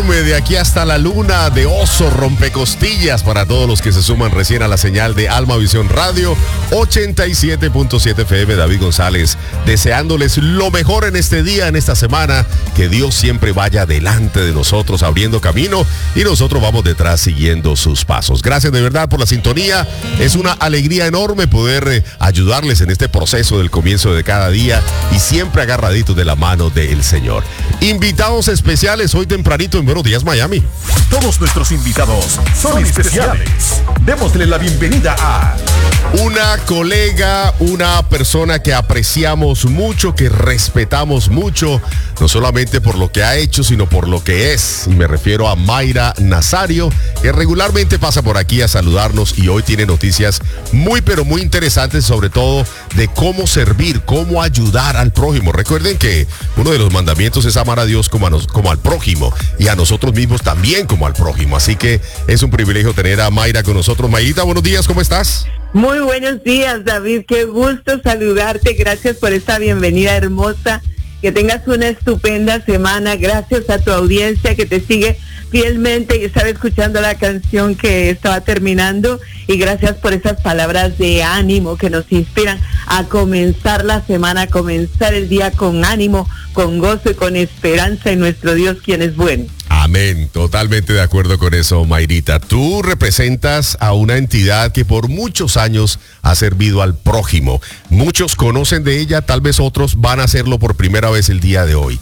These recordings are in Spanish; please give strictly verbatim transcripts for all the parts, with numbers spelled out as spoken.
Volume de aquí hasta la luna de Oso Rompecostillas para todos los que se suman recién a la señal de Alma Visión Radio ochenta y siete punto siete F M. David González, deseándoles lo mejor en este día, en esta semana, que Dios siempre vaya delante de nosotros abriendo camino y nosotros vamos detrás siguiendo sus pasos. Gracias de verdad por la sintonía. Es una alegría enorme poder eh, ayudarles en este proceso del comienzo de cada día y siempre agarraditos de la mano del Señor. Invitados especiales hoy tempranito en Buenos Días Miami. Todos nuestros invitados son, son especiales. especiales. Démosle la bienvenida a una colega, una persona que apreciamos mucho, que respetamos mucho, no solamente por lo que ha hecho, sino por lo que es. Y me refiero a Mayra Nazario, que regularmente pasa por aquí a saludarnos y hoy tiene noticias muy, pero muy interesantes, sobre todo de cómo servir, cómo ayudar al prójimo. Recuerden que uno de los mandamientos es amar a Dios como, a nos, como al prójimo y a nosotros mismos también como al prójimo. Así que es un privilegio tener a Mayra con nosotros. Mayrita, buenos días, ¿cómo estás? Muy buenos días, David, qué gusto saludarte, gracias por esta bienvenida hermosa, que tengas una estupenda semana, gracias a tu audiencia que te sigue fielmente y estaba escuchando la canción que estaba terminando y gracias por esas palabras de ánimo que nos inspiran a comenzar la semana, a comenzar el día con ánimo, con gozo y con esperanza en nuestro Dios, quien es bueno. Amén, totalmente de acuerdo con eso, Mayrita. Tú representas a una entidad que por muchos años ha servido al prójimo. Muchos conocen de ella, tal vez otros van a hacerlo por primera vez el día de hoy.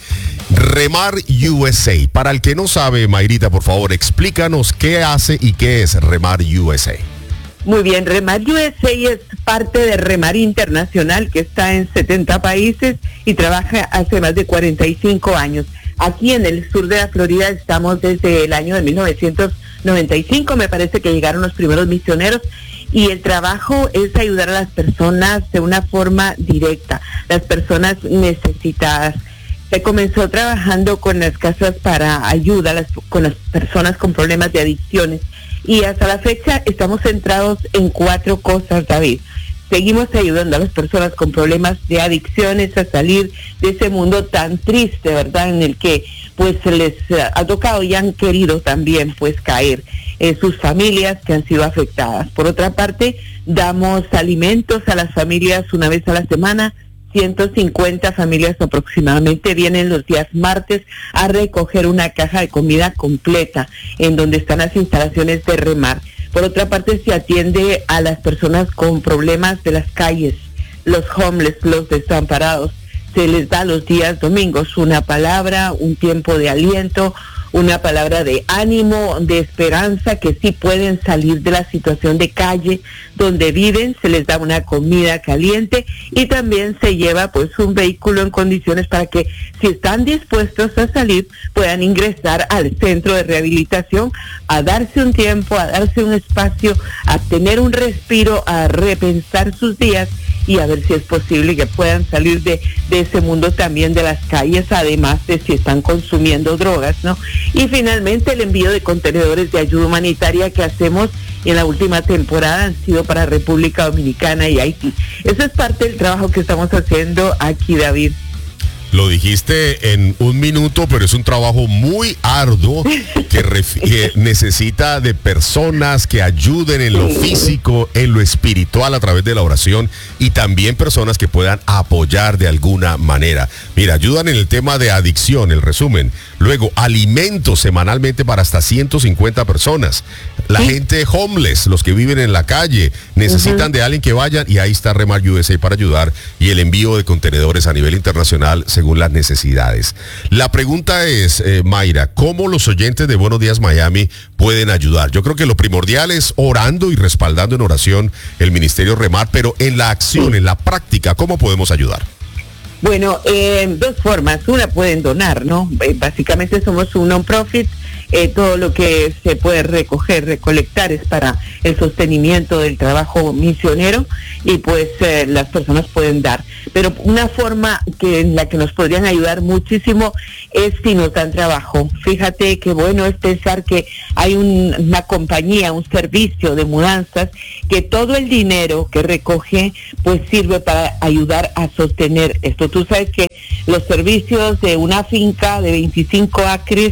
Remar U S A. Para el que no sabe, Mayrita, por favor, explícanos qué hace y qué es Remar U S A. Muy bien, Remar U S A es parte de Remar Internacional, que está en setenta países y trabaja hace más de cuarenta y cinco años. Aquí en el sur de la Florida estamos desde el año de mil novecientos noventa y cinco, me parece que llegaron los primeros misioneros, y el trabajo es ayudar a las personas de una forma directa, las personas necesitadas. Se comenzó trabajando con las casas para ayuda, las, con las personas con problemas de adicciones, y hasta la fecha estamos centrados en cuatro cosas, David. Seguimos ayudando a las personas con problemas de adicciones a salir de ese mundo tan triste, ¿verdad? En el que pues se les ha tocado y han querido también pues caer en sus familias que han sido afectadas. Por otra parte, damos alimentos a las familias una vez a la semana. ciento cincuenta familias aproximadamente vienen los días martes a recoger una caja de comida completa en donde están las instalaciones de Remar. Por otra parte, se atiende a las personas con problemas de las calles, los homeless, los desamparados. Se les da los días domingos una palabra, un tiempo de aliento, una palabra de ánimo, de esperanza, que sí pueden salir de la situación de calle donde viven. Se les da una comida caliente y también se lleva pues un vehículo en condiciones para que, si están dispuestos a salir, puedan ingresar al centro de rehabilitación, a darse un tiempo, a darse un espacio, a tener un respiro, a repensar sus días y a ver si es posible que puedan salir de, de ese mundo también de las calles, además de si están consumiendo drogas, ¿no? Y finalmente el envío de contenedores de ayuda humanitaria que hacemos en la última temporada han sido para República Dominicana y Haití. Eso es parte del trabajo que estamos haciendo aquí, David. Lo dijiste en un minuto, pero es un trabajo muy arduo que, ref- que necesita de personas que ayuden en lo físico, en lo espiritual a través de la oración y también personas que puedan apoyar de alguna manera. Mira, ayudan en el tema de adicción, el resumen. Luego, alimentos semanalmente para hasta ciento cincuenta personas. La ¿Sí? gente homeless, los que viven en la calle, necesitan uh-huh. de alguien que vayan y ahí está Remar U S A para ayudar y el envío de contenedores a nivel internacional según las necesidades. La pregunta es, eh, Mayra, ¿cómo los oyentes de Buenos Días Miami pueden ayudar? Yo creo que lo primordial es orando y respaldando en oración el Ministerio Remar, pero en la acción, en la práctica, ¿cómo podemos ayudar? Bueno, eh, dos formas. Una, pueden donar, ¿no? Eh, básicamente somos un non-profit. Eh, todo lo que se puede recoger, recolectar es para el sostenimiento del trabajo misionero y pues eh, las personas pueden dar. Pero una forma que en la que nos podrían ayudar muchísimo es si nos dan trabajo. Fíjate que bueno es pensar que hay un, una compañía, un servicio de mudanzas, que todo el dinero que recoge pues sirve para ayudar a sostener esto. Tú sabes que los servicios de una finca de veinticinco acres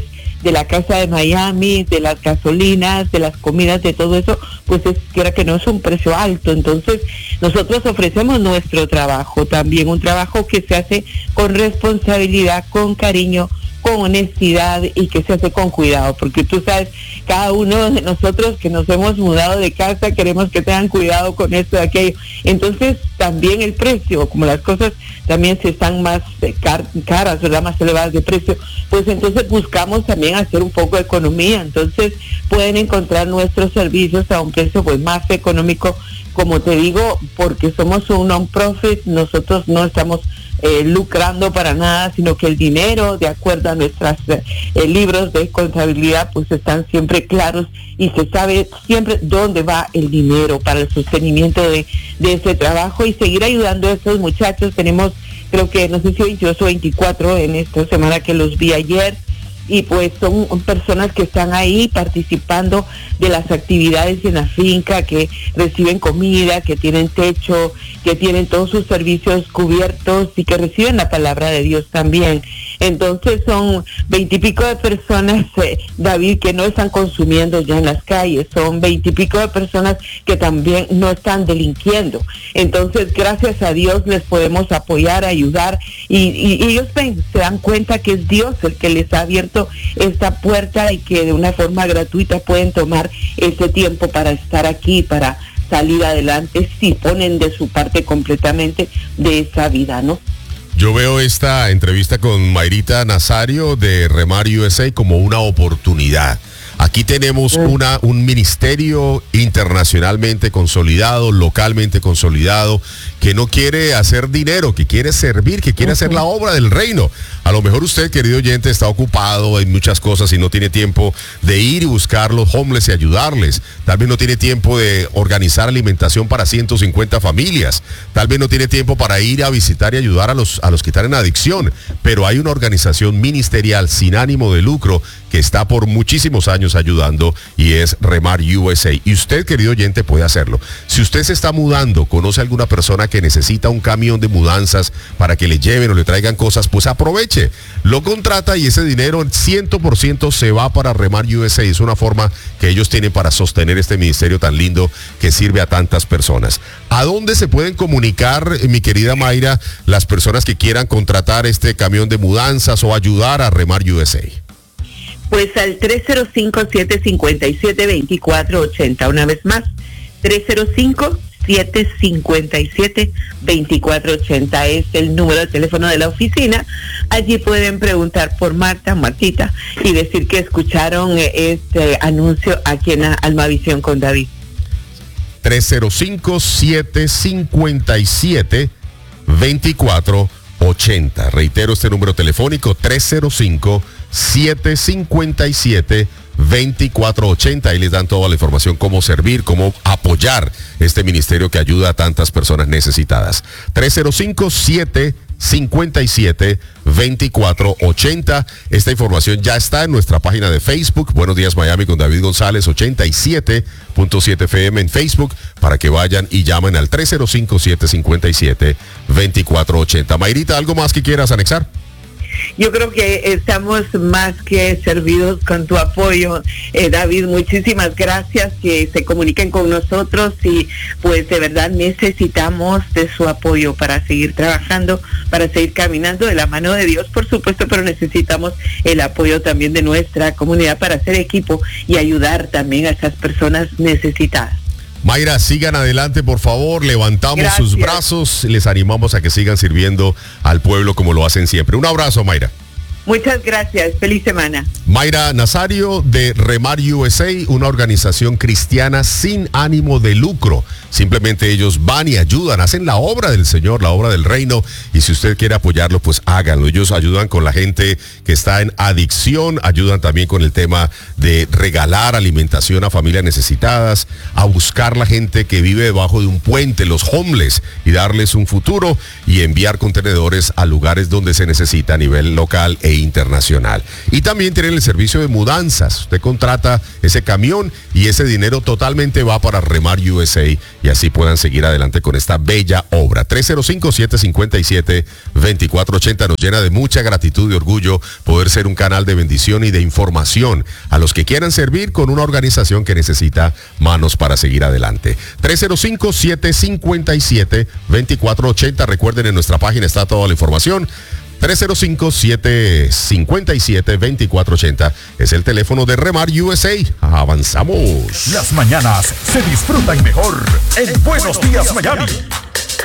de la casa de Miami, de las gasolinas, de las comidas, de todo eso, pues es quiera que no es un precio alto. Entonces nosotros ofrecemos nuestro trabajo también, un trabajo que se hace con responsabilidad, con cariño, con honestidad y que se hace con cuidado, porque tú sabes, cada uno de nosotros que nos hemos mudado de casa queremos que tengan cuidado con esto y aquello. Entonces también el precio, como las cosas también se están más car caras, ¿verdad? Más elevadas de precio, pues entonces buscamos también hacer un poco de economía. Entonces pueden encontrar nuestros servicios a un precio pues más económico, como te digo, porque somos un non-profit, nosotros no estamos Eh, lucrando para nada, sino que el dinero, de acuerdo a nuestros eh, libros de contabilidad, pues están siempre claros y se sabe siempre dónde va el dinero para el sostenimiento de, de ese trabajo y seguir ayudando a estos muchachos. Tenemos, creo que, no sé si veintiocho o veinticuatro en esta semana que los vi ayer, y pues son personas que están ahí participando de las actividades en la finca, que reciben comida, que tienen techo, que tienen todos sus servicios cubiertos y que reciben la palabra de Dios también. Entonces son veintipico de personas, eh, David, que no están consumiendo ya en las calles, son veintipico de personas que también no están delinquiendo. Entonces, gracias a Dios les podemos apoyar, ayudar, y, y, y ellos ven, se dan cuenta que es Dios el que les ha abierto esta puerta y que de una forma gratuita pueden tomar ese tiempo para estar aquí, para salir adelante, si ponen de su parte completamente de esa vida, ¿no? Yo veo esta entrevista con Mayrita Nazario de Remar U S A como una oportunidad. Aquí tenemos una, un ministerio internacionalmente consolidado, localmente consolidado, que no quiere hacer dinero, que quiere servir, que quiere hacer la obra del reino. A lo mejor usted, querido oyente, está ocupado en muchas cosas y no tiene tiempo de ir y buscar los homeless y ayudarles. Tal vez no tiene tiempo de organizar alimentación para ciento cincuenta familias. Tal vez no tiene tiempo para ir a visitar y ayudar a los, a los que están en adicción. Pero hay una organización ministerial sin ánimo de lucro que está por muchísimos años ayudando, y es Remar U S A. Y usted, querido oyente, puede hacerlo. Si usted se está mudando, conoce a alguna persona que necesita un camión de mudanzas para que le lleven o le traigan cosas, pues aproveche, lo contrata y ese dinero cien por ciento se va para Remar U S A. Es una forma que ellos tienen para sostener este ministerio tan lindo que sirve a tantas personas. ¿A dónde se pueden comunicar, mi querida Mayra, las personas que quieran contratar este camión de mudanzas o ayudar a Remar U S A? Pues al tres cero cinco, siete cinco siete, dos cuatro ocho cero. Una vez más, tres cero cinco, siete cinco siete, dos cuatro ocho cero es el número de teléfono de la oficina. Allí pueden preguntar por Marta, Martita, y decir que escucharon este anuncio aquí en Almavisión con David. tres cero cinco, siete cinco siete, dos cuatro ocho cero. Reitero este número telefónico, tres cero cinco, siete cinco siete, dos cuatro ocho cero. Ahí les dan toda la información, cómo servir, cómo apoyar este ministerio que ayuda a tantas personas necesitadas. tres cero cinco, siete cinco siete, dos cuatro ocho cero. Esta información ya está en nuestra página de Facebook, Buenos Días Miami con David González, ochenta y siete punto siete F M en Facebook, para que vayan y llamen al tres cero cinco, siete cinco siete, dos cuatro ocho cero. Mayrita, ¿algo más que quieras anexar? Yo creo que estamos más que servidos con tu apoyo, eh, David. Muchísimas gracias, que se comuniquen con nosotros, y pues de verdad necesitamos de su apoyo para seguir trabajando, para seguir caminando de la mano de Dios, por supuesto, pero necesitamos el apoyo también de nuestra comunidad para hacer equipo y ayudar también a esas personas necesitadas. Mayra, sigan adelante, por favor, levantamos Gracias. sus brazos, les animamos a que sigan sirviendo al pueblo como lo hacen siempre. Un abrazo, Mayra. Muchas gracias, feliz semana. Mayra Nazario de Remar U S A, una organización cristiana sin ánimo de lucro. Simplemente ellos van y ayudan, hacen la obra del Señor, la obra del reino, y si usted quiere apoyarlo, pues háganlo. Ellos ayudan con la gente que está en adicción, ayudan también con el tema de regalar alimentación a familias necesitadas, a buscar la gente que vive debajo de un puente, los homeless, y darles un futuro, y enviar contenedores a lugares donde se necesita a nivel local e internacional. Y también tienen el servicio de mudanzas. Usted contrata ese camión y ese dinero totalmente va para Remar U S A y así puedan seguir adelante con esta bella obra. tres cero cinco, siete cinco siete, dos cuatro ocho cero nos llena de mucha gratitud y orgullo poder ser un canal de bendición y de información a los que quieran servir con una organización que necesita manos para seguir adelante. tres cero cinco, siete cinco siete, dos cuatro ocho cero. Recuerden, en nuestra página está toda la información. tres cero cinco, siete cinco siete, dos cuatro ocho cero es el teléfono de Remar U S A. Avanzamos. Las mañanas se disfrutan mejor en Buenos Días, Miami.